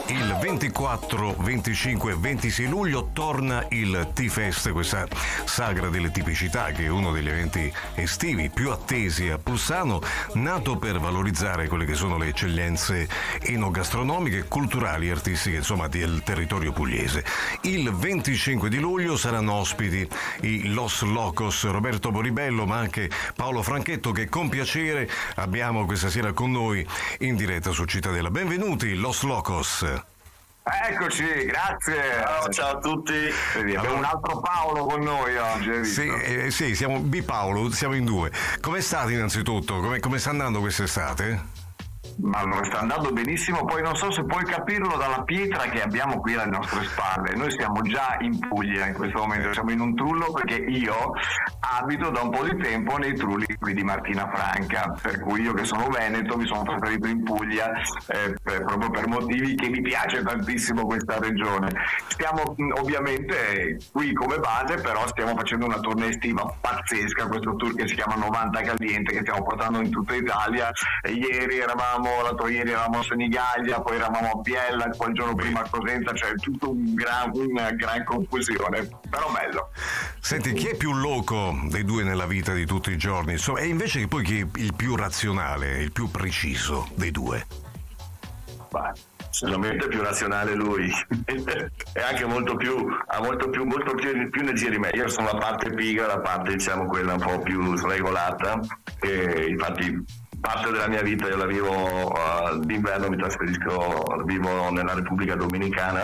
Il 24, 25 e 26 luglio torna il T-Fest, questa sagra delle tipicità che è uno degli eventi estivi più attesi a Bolzano, nato per valorizzare quelle che sono le eccellenze enogastronomiche, culturali e artistiche, insomma, del territorio pugliese. Il 25 di luglio saranno ospiti i Los Locos, Roberto Boribello, ma anche Paolo Franchetto, che con piacere abbiamo questa sera con noi in diretta su Cittadella. Benvenuti Los Locos. Eccoci, grazie. Ciao a tutti. Abbiamo un altro Paolo con noi oggi. Sì, siamo Paolo, siamo in due. Come state innanzitutto? Come sta andando quest'estate? Ma sta andando benissimo, poi non so se puoi capirlo dalla pietra che abbiamo qui alle nostre spalle. Noi siamo già in Puglia in questo momento, siamo in un trullo perché io abito da un po' di tempo nei trulli qui di Martina Franca, per cui io che sono veneto mi sono trasferito in Puglia proprio per motivi che mi piace tantissimo questa regione. Stiamo ovviamente qui come base, però stiamo facendo una tournée estiva pazzesca, questo tour che si chiama 90 Caliente, che stiamo portando in tutta Italia. E l'altro ieri eravamo a Senigallia, poi eravamo a Biella, poi il giorno prima a Cosenza, cioè tutto una gran confusione, però bello. Senti, chi è più loco dei due nella vita di tutti i giorni? Insomma, e invece che poi chi è il più razionale, il più preciso dei due? Sicuramente più razionale lui è anche molto più energia di me. Io sono la parte pigra, la parte diciamo quella un po' più sregolata, e infatti parte della mia vita io la vivo d'inverno, vivo nella Repubblica Dominicana,